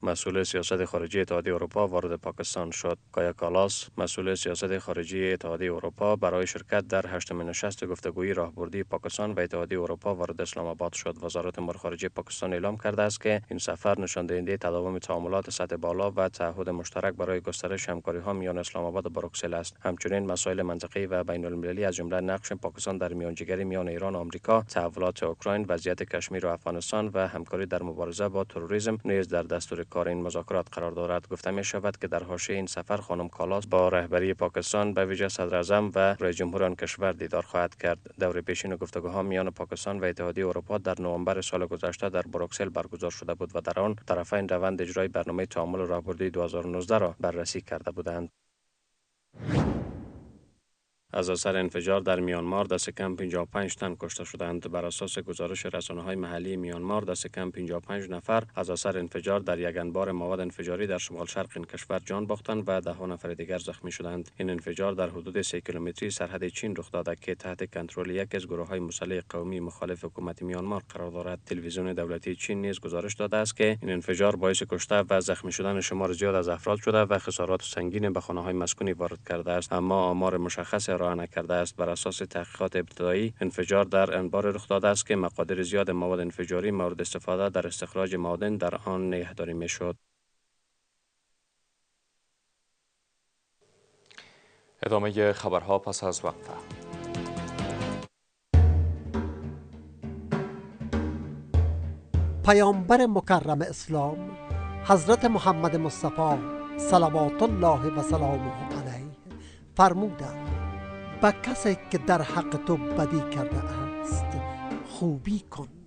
مسئول سیاست خارجی اتحادیه اروپا وارد پاکستان شد. کایا کالاس، مسئول سیاست خارجی اتحادیه اروپا، برای شرکت در هشتمین نشست گفتگوی راهبردی پاکستان و اتحادیه اروپا وارد اسلام آباد شد. وزارت امور خارجه پاکستان اعلام کرده است که این سفر نشان دهنده تداوم تعاملات سطح بالا و تعهد مشترک برای گسترش همکاری‌ها میان اسلام آباد و بروکسل است. همچنین مسائل منطقه‌ای و بین‌المللی از جمله نقش پاکستان در میانجیگری میان ایران و آمریکا، تحولات اوکراین، وضعیت کشمیر و افغانستان و همکاری در مبارزه با تروریسم نیز در دستور کار این مذاکرات قرار دارد. گفته می شود که در حاشیه این سفر خانم کالاس با رهبری پاکستان به ویژه صدر اعظم و رئیس جمهور آن کشور دیدار خواهد کرد. دور پیشین گفتگوها میان پاکستان و اتحادیه اروپا در نوامبر سال گذشته در بروکسل برگزار شده بود و در آن طرفین روند اجرای برنامه تعامل راهبردی 2019 را بررسی کرده بودند. از اثر انفجار در میانمار دست کم 55 تن کشته شدند. بر اساس گزارش رسانه‌های محلی میانمار دست کم 55 نفر از اثر انفجار در یک انبار مواد انفجاری در شمال شرق این کشور جان باختند و ده ها نفر دیگر زخمی شدند. این انفجار در حدود 3 کیلومتری سرحد چین رخ داده که تحت کنترل یکی از گروه‌های مسلح قومی مخالف حکومت میانمار قرار دارد. تلویزیون دولتی چین نیز گزارش داده است که این انفجار باعث کشته و زخمی شدن شمار زیاد از افراد شده و خسارات سنگین به خانه‌های مسکونی وارد کرده است، اما آمار مشخص ارائه نکرده است. بر اساس تحقیقات ابتدایی انفجار در انبار رخ داده است که مقادیر زیاد مواد انفجاری مورد استفاده در استخراج معادن در آن نگهداری میشد. ادامه خبرها پس از وقفه. پیامبر مکرم اسلام حضرت محمد مصطفی صلوات الله و سلامه علیه فرمودند: به کسی که در حق تو بدی کرده است خوبی کن.